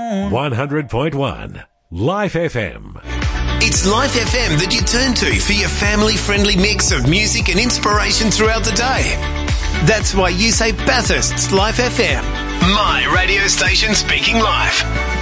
on. 100.1 Life FM. It's Life FM that you turn to for your family-friendly mix of music and inspiration throughout the day. That's why you say Bathurst's Life FM. My radio station speaking life.